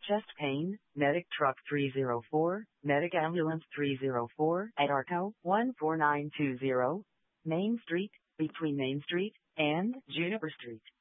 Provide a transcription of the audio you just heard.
chest pain, medic truck 304, medic ambulance 304 at Arco 14920, Main Street, between Main Street and Juniper Street.